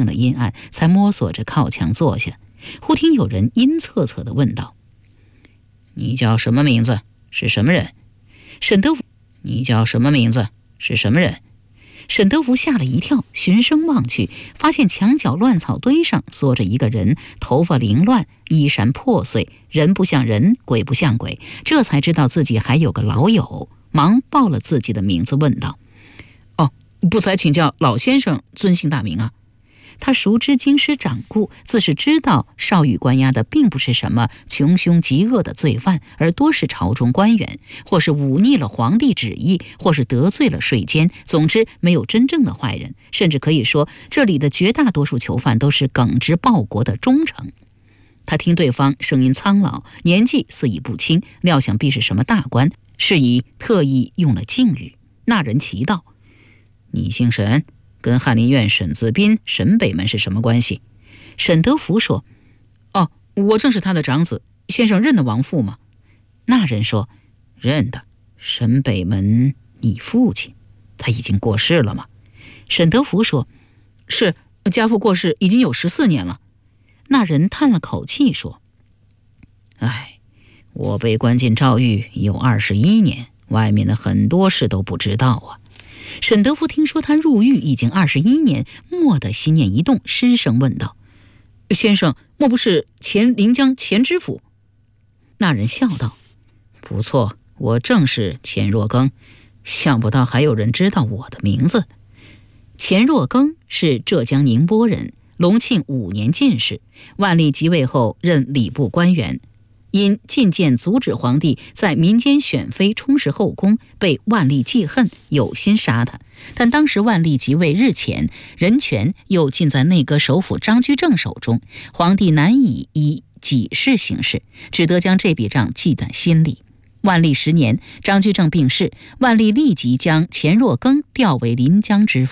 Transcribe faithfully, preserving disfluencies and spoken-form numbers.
了阴暗，才摸索着靠墙坐下。忽听有人阴恻恻地问道：“你叫什么名字？是什么人？”沈德福：“你叫什么名字？是什么人？”沈德福吓了一跳，循声望去，发现墙角乱草堆上缩着一个人，头发凌乱，衣衫破碎，人不像人，鬼不像鬼，这才知道自己还有个老友，忙报了自己的名字，问道：“哦，不才请教老先生尊姓大名啊？”他熟知京师掌故，自是知道邵宇关押的并不是什么穷凶极恶的罪犯，而多是朝中官员，或是忤逆了皇帝旨意，或是得罪了税监，总之没有真正的坏人，甚至可以说这里的绝大多数囚犯都是耿直报国的忠诚。他听对方声音苍老，年纪似已不轻，料想必是什么大官，是以特意用了敬语。那人奇道：“你姓沈，跟翰林院沈自斌、沈北门是什么关系？”沈德福说：“哦，我正是他的长子，先生认得王父吗？”那人说：“认得。沈北门，你父亲，他已经过世了吗？”沈德福说：“是，家父过世已经有十四年了。”那人叹了口气说：“哎，我被关进诏狱有二十一年，外面的很多事都不知道啊。”沈德福听说他入狱已经二十一年，蓦地心念一动，失声问道：“先生，莫不是前临江钱知府？”那人笑道：“不错，我正是钱若庚，想不到还有人知道我的名字。”钱若庚是浙江宁波人，隆庆五年进士，万历即位后任礼部官员。因进谏阻止皇帝在民间选妃充实后宫，被万历记恨，有心杀他。但当时万历即位日前，人权又尽在内阁首辅张居正手中，皇帝难以以己事行事，只得将这笔账记在心里。万历十年，张居正病逝，万历立即将钱若庚调为临江知府。